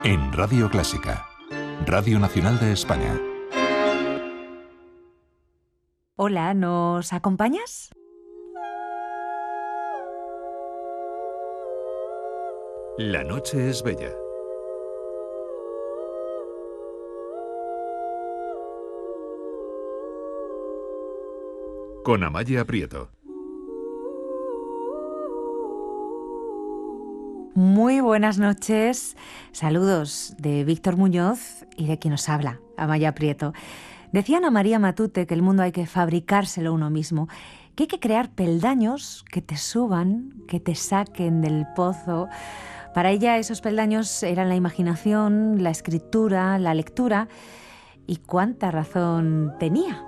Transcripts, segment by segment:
En Radio Clásica, Radio Nacional de España. Hola, ¿nos acompañas? La noche es bella. Con Amaya Prieto. Muy buenas noches. Saludos de Víctor Muñoz y de quien nos habla, Amaya Prieto. Decía Ana María Matute que el mundo hay que fabricárselo uno mismo, que hay que crear peldaños que te suban, que te saquen del pozo. Para ella esos peldaños eran la imaginación, la escritura, la lectura. ¿Y cuánta razón tenía?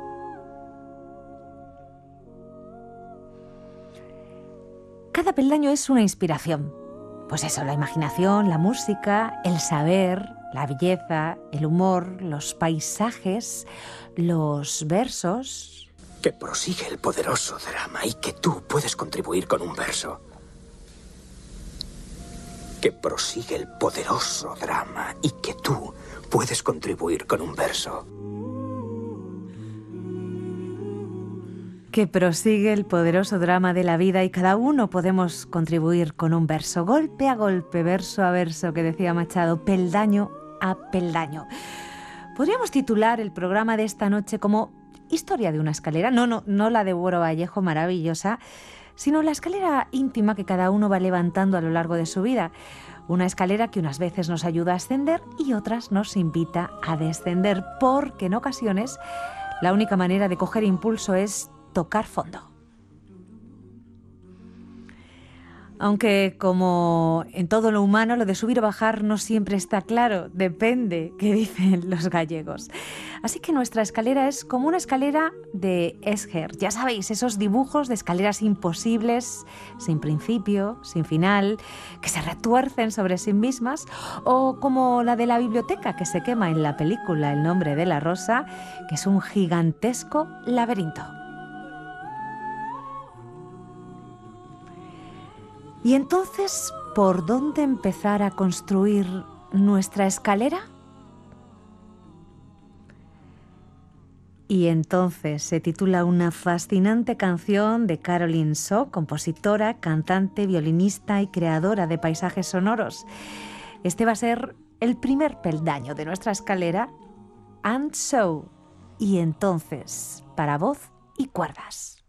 Cada peldaño es una inspiración. Pues eso, la imaginación, la música, el saber, la belleza, el humor, los paisajes, los versos. Que prosigue el poderoso drama y que tú puedes contribuir con un verso. Que prosigue el poderoso drama y que tú puedes contribuir con un verso. Que prosigue el poderoso drama de la vida y cada uno podemos contribuir con un verso, golpe a golpe, verso a verso, que decía Machado, peldaño a peldaño. Podríamos titular el programa de esta noche como Historia de una escalera, no la de Buero Vallejo, maravillosa, sino la escalera íntima que cada uno va levantando a lo largo de su vida. Una escalera que unas veces nos ayuda a ascender y otras nos invita a descender, porque en ocasiones la única manera de coger impulso es tocar fondo. Aunque, como en todo lo humano, lo de subir o bajar no siempre está claro, depende, que dicen los gallegos. Así que nuestra escalera es como una escalera de Escher. Ya sabéis, esos dibujos de escaleras imposibles, sin principio, sin final, que se retuercen sobre sí mismas, o como la de la biblioteca que se quema en la película El nombre de la rosa, que es un gigantesco laberinto. ¿Y entonces por dónde empezar a construir nuestra escalera? Y entonces se titula una fascinante canción de Caroline Shaw, compositora, cantante, violinista y creadora de paisajes sonoros. Este va a ser el primer peldaño de nuestra escalera, And So, y entonces, para voz y cuerdas.